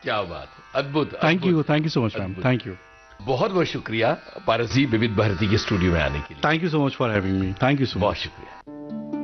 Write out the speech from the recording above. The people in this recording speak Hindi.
क्या बात है, अद्भुत। Thank you so much ma'am, thank you. बहुत बहुत शुक्रिया पारस जी विविध भारती के स्टूडियो में आने के लिए। Thank you so much for having me, thank you so much. बहुत शुक्रिया।